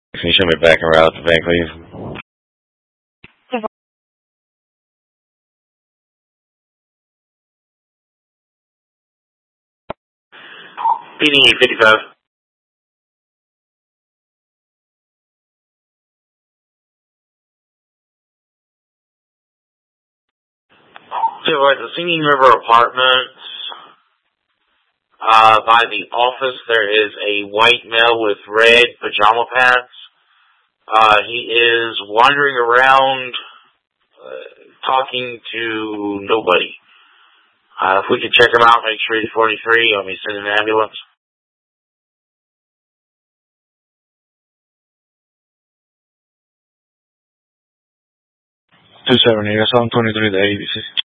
Can you show me back and route to Van Cleve? PD 55. So, at the Singing River Apartments, by the office, there is a white male with red pajama pants. He is wandering around, talking to nobody. If we could check him out, make sure he's 43, let me send an ambulance. 270, that's on 23 to 86.